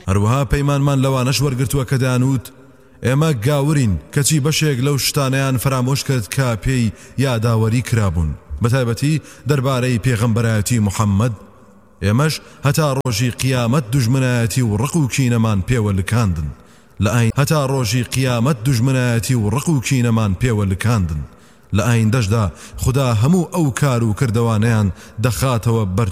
هەروەها پەیمانمان لەوانەش وەرگرتووە کە دەیانوت ئێمە گاورین کەچی بەشێک لەو شتانەیان فرامۆش کرد کە پێی یاداوەری کرابوون بەتایبەتی دەربارەی پێغەمبەرایەتی محەممەد ئێمەش هەتا ڕۆژی قیامەت دوژمنایەتی و ڕق و کینەمان پێوە لکاندن هەتا ڕۆژی قیامەت دوژمنایەتی و ڕق و کینەمان پێوە لکاندن لە ئایندەشدا خدا هەموو ئەو کار و کردەوانیان دەخاتەوە بەر